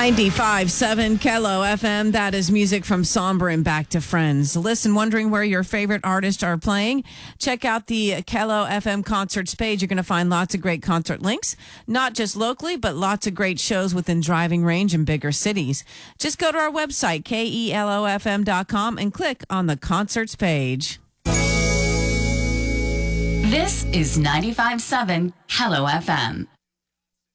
95.7 Kello FM. That is music from Somber and Back to Friends. Listen, wondering where your favorite artists are playing? Check out the Kello FM concerts page. You're going to find lots of great concert links, not just locally, but lots of great shows within driving range in bigger cities. Just go to our website, KELOFM.com, and click on the concerts page. This is 95.7 Hello FM.